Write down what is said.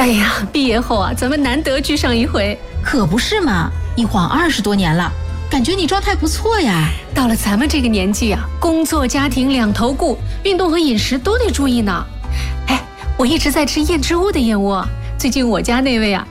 哎呀，毕业后啊，咱们难得聚上一回。 可不是嘛，一晃20多年了，感觉你状态不错呀。 到了咱们这个年纪啊，工作家庭两头顾，运动和饮食都得注意呢。哎，我一直在吃燕之屋的燕窝，最近我家那位啊